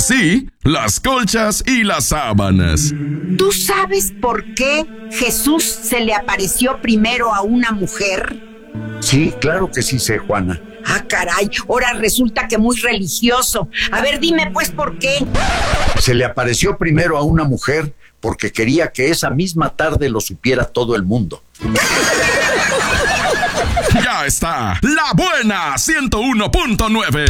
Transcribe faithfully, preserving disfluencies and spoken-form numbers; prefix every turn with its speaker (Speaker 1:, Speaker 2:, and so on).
Speaker 1: sí, las colchas y las sábanas.
Speaker 2: ¿Tú sabes por qué Jesús se le apareció primero a una mujer?
Speaker 3: Sí, claro que sí sé, Juana.
Speaker 2: Ah, caray, ahora resulta que muy religioso. A ver, dime pues por qué.
Speaker 3: Se le apareció primero a una mujer porque quería que esa misma tarde lo supiera todo el mundo.
Speaker 1: Ya está, La Buena ciento uno punto nueve.